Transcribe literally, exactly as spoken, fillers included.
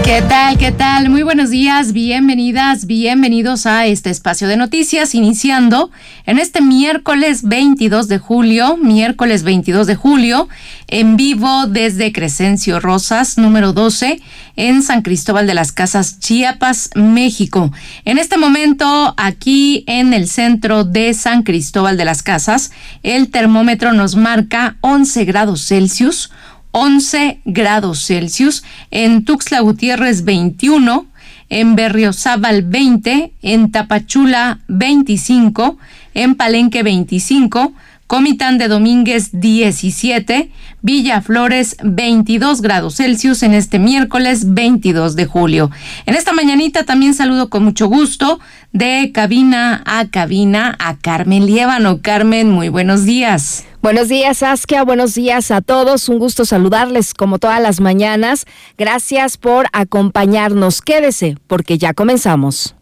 ¿Qué tal? ¿Qué tal? Muy buenos días, bienvenidas, bienvenidos a este espacio de noticias, iniciando en este miércoles veintidós de julio, miércoles veintidós de julio, en vivo desde Crescencio Rosas, número doce, en San Cristóbal de las Casas, Chiapas, México. En este momento, aquí en el centro de San Cristóbal de las Casas, el termómetro nos marca once grados Celsius, once grados Celsius, en Tuxtla Gutiérrez veintiuno, en Berriozábal veinte, en Tapachula veinticinco, en Palenque veinticinco, Comitán de Domínguez diecisiete, Villaflores veintidós grados Celsius en este miércoles veintidós de julio. En esta mañanita también saludo con mucho gusto de cabina a cabina a Carmen Liévano. Carmen, muy buenos días. Buenos días, Saskia. Buenos días a todos. Un gusto saludarles como todas las mañanas. Gracias por acompañarnos. Quédese porque ya comenzamos.